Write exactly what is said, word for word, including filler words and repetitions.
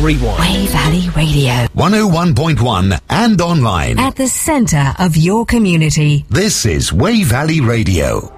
Rewind. Way Valley Radio. one oh one point one and online. At the centre of your community. This is Way Valley Radio.